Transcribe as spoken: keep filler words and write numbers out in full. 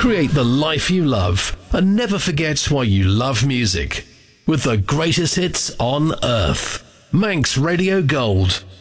Create the life you love and never forget why you love music. With the greatest hits on earth. Manx Radio Gold.